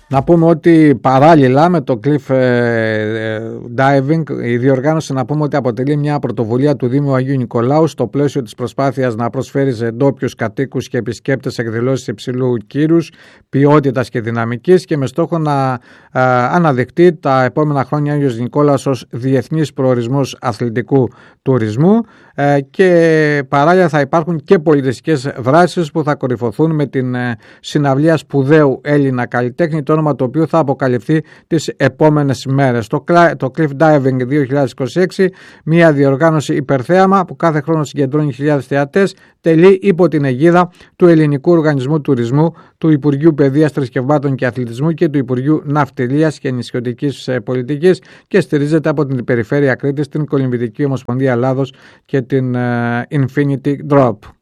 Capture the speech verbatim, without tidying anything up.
Να πούμε ότι παράλληλα με το Cliff Diving, η διοργάνωση να πούμε ότι αποτελεί μια πρωτοβουλία του Δήμου Αγίου Νικολάου στο πλαίσιο της προσπάθειας να προσφέρει σε ντόπιους κατοίκους και επισκέπτες εκδηλώσεις υψηλού κύρους, ποιότητας και δυναμικής, και με στόχο να ε, αναδειχτεί τα επόμενα χρόνια Άγιος Νικόλαος ως διεθνής προορισμός αθλητικού τουρισμού, ε, και παράλληλα θα υπάρχουν και πολιτιστικές δράσεις που θα κορυφωθούν με την ε, συναυλία σπουδαίου Έλληνα καλλιτέχνη, το όνομα το οποίο θα αποκαλυφθεί τις επόμενες μέρες. Το, το Cliff Diving δύο χιλιάδες είκοσι έξι, μια διοργάνωση υπερθέαμα που κάθε χρόνο συγκεντρώνει χιλιάδες θεατές, τελεί υπό την αιγίδα του Ελληνικού Οργανισμού Τουρισμού, του Υπουργείου Παιδείας, Θρησκευμάτων και Αθλητισμού και του Υπουργείου Ναυτιλίας και Νησιωτικής Πολιτικής και στηρίζεται από την Περιφέρεια Κρήτης, την Κολυμβητική Ομοσπονδία Ελλάδος και την uh, Infinity Drop.